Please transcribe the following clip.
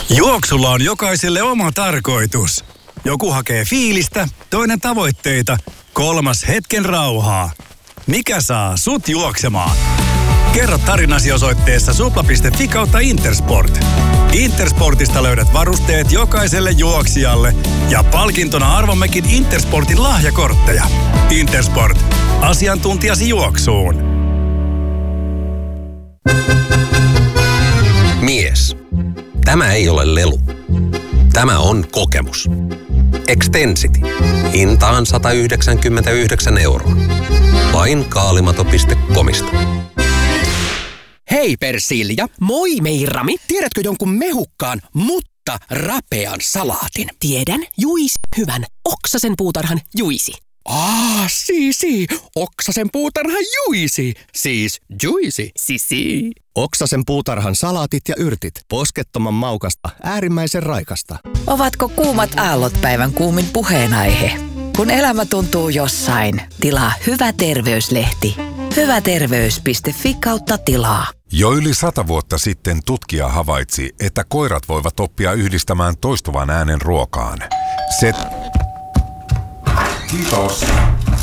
Juoksulla on jokaiselle oma tarkoitus. Joku hakee fiilistä, toinen tavoitteita, kolmas hetken rauhaa. Mikä saa sut juoksemaan? Kerro tarinasi osoitteessa supla.fi/Intersport. Intersportista löydät varusteet jokaiselle juoksijalle ja palkintona arvommekin Intersportin lahjakortteja. Intersport. Asiantuntijasi juoksuun. Mies. Tämä ei ole lelu. Tämä on kokemus. Extensity. Hintaan 199 €. Vain kaalimato.comista. Hei Persilja. Moi Meirami. Tiedätkö jonkun mehukkaan, mutta rapean salaatin? Tiedän, Juisi. Hyvän. Oksasen puutarhan Juisi. Oksasen puutarhan Juisi. Siis Juisi. Sisi. Oksasen puutarhan salaatit ja yrtit. Poskettoman maukasta, äärimmäisen raikasta. Ovatko kuumat aallot päivän kuumin puheenaihe? Kun elämä tuntuu jossain, tilaa Hyvä terveyslehti. Hyväterveys.fi/tilaa. Jo yli 100 vuotta sitten tutkija havaitsi, että koirat voivat oppia yhdistämään toistuvan äänen ruokaan. Kiitos.